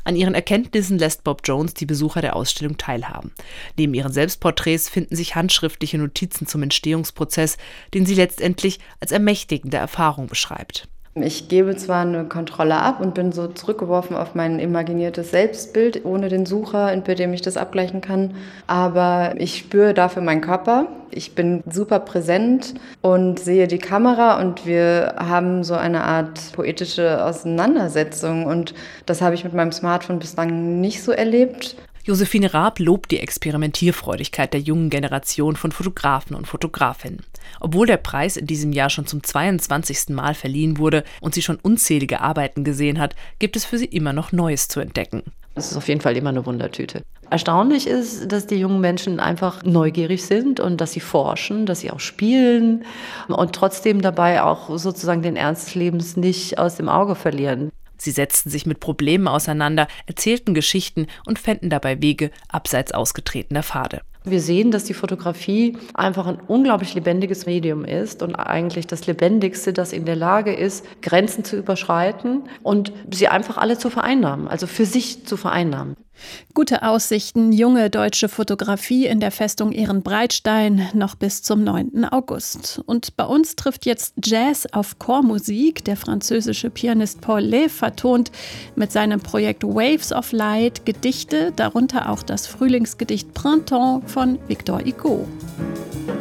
An ihren Erkenntnissen lässt Bob Jones die Besucher der Ausstellung teilhaben. Neben ihren Selbstporträts finden sich handschriftliche Notizen zum Entstehungsprozess, den sie letztendlich als ermächtigende Erfahrung beschreibt. Ich gebe zwar eine Kontrolle ab und bin so zurückgeworfen auf mein imaginiertes Selbstbild, ohne den Sucher, mit dem ich das abgleichen kann, aber ich spüre dafür meinen Körper. Ich bin super präsent und sehe die Kamera und wir haben so eine Art poetische Auseinandersetzung und das habe ich mit meinem Smartphone bislang nicht so erlebt. Josephine Raab lobt die Experimentierfreudigkeit der jungen Generation von Fotografen und Fotografinnen. Obwohl der Preis in diesem Jahr schon zum 22. Mal verliehen wurde und sie schon unzählige Arbeiten gesehen hat, gibt es für sie immer noch Neues zu entdecken. Es ist auf jeden Fall immer eine Wundertüte. Erstaunlich ist, dass die jungen Menschen einfach neugierig sind und dass sie forschen, dass sie auch spielen und trotzdem dabei auch sozusagen den Ernst des Lebens nicht aus dem Auge verlieren. Sie setzten sich mit Problemen auseinander, erzählten Geschichten und fänden dabei Wege abseits ausgetretener Pfade. Wir sehen, dass die Fotografie einfach ein unglaublich lebendiges Medium ist und eigentlich das Lebendigste, das in der Lage ist, Grenzen zu überschreiten und sie einfach alle zu vereinnahmen, also für sich zu vereinnahmen. Gute Aussichten, junge deutsche Fotografie in der Festung Ehrenbreitstein noch bis zum 9. August. Und bei uns trifft jetzt Jazz auf Chormusik. Der französische Pianist Paul Lev vertont mit seinem Projekt Waves of Light Gedichte, darunter auch das Frühlingsgedicht Printemps von Victor Hugo.